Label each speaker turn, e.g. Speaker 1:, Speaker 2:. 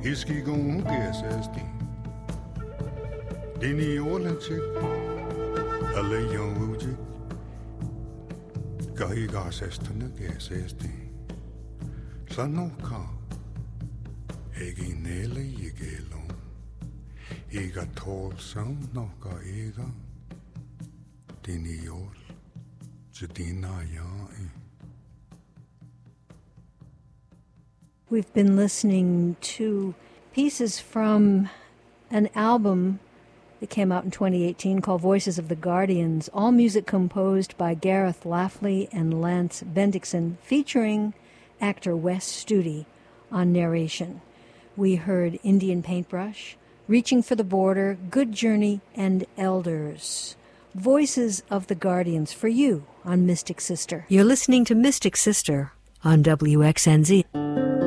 Speaker 1: Iski gon gesesti. Dini olenchik. Alayon wujik. Gahi gasestana gesesti. Sanoka. Egi nele yigelon. Ega tol sound noka ega. Dini ol. Jadina yae.
Speaker 2: We've been listening to pieces from an album that came out in 2018 called Voices of the Guardians, all music composed by Gareth Lafley and Lance Bendixson, featuring actor Wes Studi on narration. We heard Indian Paintbrush, Reaching for the Border, Good Journey, and Elders. Voices of the Guardians for you on Mystic Sister. You're listening to Mystic Sister on WXNZ.